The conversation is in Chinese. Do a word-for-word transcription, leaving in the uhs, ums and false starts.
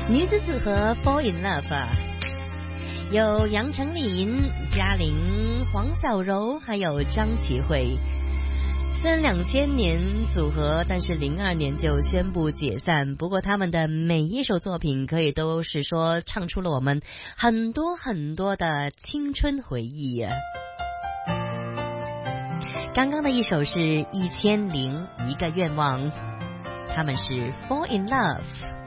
女子组合 Fall in Love， 有杨丞琳、嘉玲、黄小柔还有张启慧。虽然两千年组合，但是零二年就宣布解散。不过他们的每一首作品可以都是说唱出了我们很多很多的青春回忆。刚刚的一首是一千零一个愿望，他们是 Fall in Love。